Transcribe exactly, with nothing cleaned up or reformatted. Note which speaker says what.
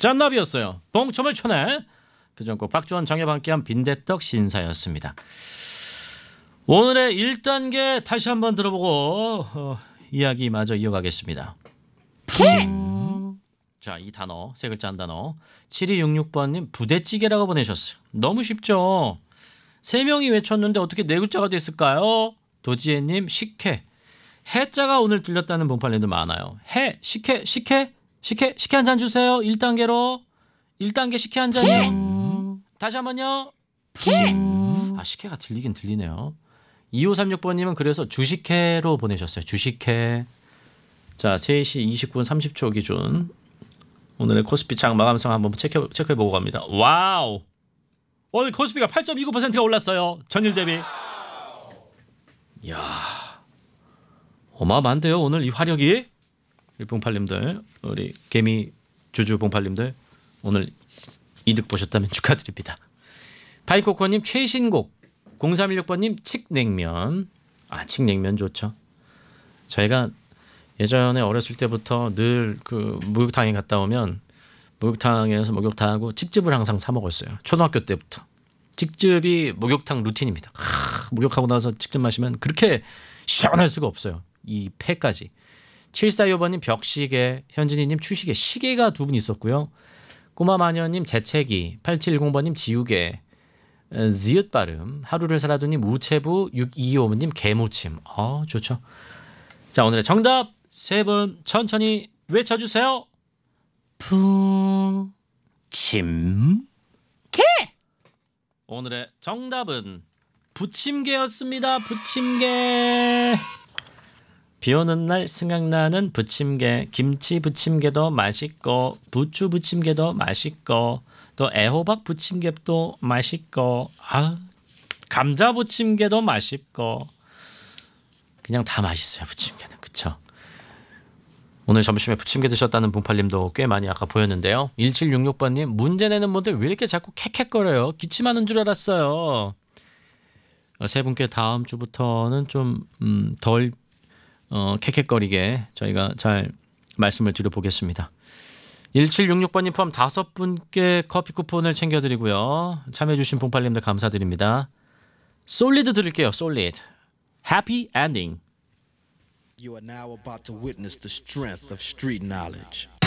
Speaker 1: 짠나비였어요. 봉첨을 쳐내. 그전 꼭 박주원 정엽 함께한 빈대떡 신사였습니다. 오늘의 일 단계 다시 한번 들어보고 어, 이야기 마저 이어가겠습니다. 자, 이 단어 세 글자 한 단어. 칠이육육 번님 부대찌개라고 보내셨어요. 너무 쉽죠. 세 명이 외쳤는데 어떻게 네 글자가 됐을까요? 도지혜님 식혜. 해자가 오늘 들렸다는 본팔님도 많아요. 해 식혜 식혜 식혜 식혜 한 잔 주세요. 일 단계로 일 단계 식혜 한 잔이요. 다시 한번요. 아, 식혜가 들리긴 들리네요. 이오삼육 번님은 그래서 주식회로 보내셨어요. 주식회. 자, 세 시 이십구 분 삼십 초 기준 오늘의 코스피 장 마감성 한번 체크, 체크해보고 갑니다. 와우, 오늘 코스피가 팔 점 이구 퍼센트가 올랐어요. 전일 대비. 이야, 어마어마한데요 오늘 이 화력이. 우리 봉팔님들, 우리 개미 주주 봉팔님들 오늘 이득 보셨다면 축하드립니다. 파이코코님 최신곡. 공삼일육 번님 칡냉면. 아, 칡냉면 좋죠. 저희가 예전에 어렸을 때부터 늘 그 목욕탕에 갔다 오면 목욕탕에서 목욕탕하고 칡즙을 항상 사 먹었어요. 초등학교 때부터 칡즙이 목욕탕 루틴입니다. 하, 목욕하고 나서 칡즙 마시면 그렇게 시원할 수가 없어요. 이 폐까지. 칠사이오 번님 벽시계. 현진이님 추시계. 시계가 두 분 있었고요. 꼬마마녀님 재채기. 팔칠일공 번님 지우개. 지읒 발음. 하루를 살아도님 우체부. 육이이오 번님 개무침. 아, 좋죠. 자, 오늘의 정답 세 분 천천히 외쳐주세요. 푸침개. 오늘의 정답은 부침개였습니다. 부침개. 비오는 날 생각나는 부침개. 김치 부침개도 맛있고 부추 부침개도 맛있고 또 애호박 부침개도 맛있고 아, 감자 부침개도 맛있고 그냥 다 맛있어요. 부침개는. 그쵸? 오늘 점심에 부침개 드셨다는 봉팔님도 꽤 많이 아까 보였는데요. 일칠육육 번님 문제 내는 분들 왜 이렇게 자꾸 캑캑거려요? 기침하는 줄 알았어요. 세 분께 다음 주부터는 좀 음, 덜 어, 캑캑거리게 저희가 잘 말씀을 드려보겠습니다. 일칠육육 번님 포함 다섯 분께 커피 쿠폰을 챙겨드리고요. 참여해주신 봉팔님들 감사드립니다. 솔리드 드릴게요. 솔리드. Happy ending.
Speaker 2: You are now about to witness the strength of street knowledge.